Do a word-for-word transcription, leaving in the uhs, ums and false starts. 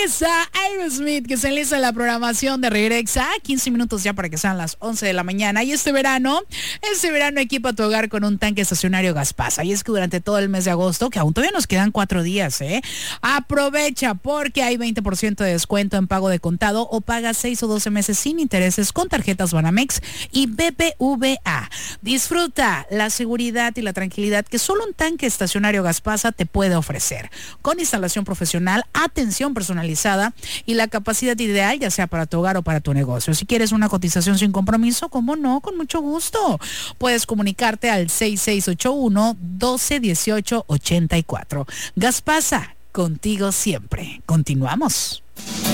Es a Aerosmith que se enliza en la programación de Regresa. quince minutos ya para que sean las once de la mañana. Y este verano, este verano equipa tu hogar con un tanque estacionario Gaspasa. Y es que durante todo el mes de agosto, que aún todavía nos quedan cuatro días, ¿eh? Aprovecha porque hay veinte por ciento de descuento en pago de contado o paga seis o doce meses sin intereses con tarjetas Banamex y B B V A. Disfruta la seguridad y la tranquilidad que solo un tanque estacionario Gaspasa te puede ofrecer. Con instalación profesional, atención personalizada y la capacidad ideal, ya sea para tu hogar o para tu negocio. Si quieres una cotización sin compromiso, ¿cómo no? Con mucho gusto. Puedes comunicarte al seis seis ocho uno, doce, dieciocho, ochenta y cuatro. Gaspasa, contigo siempre. Continuamos.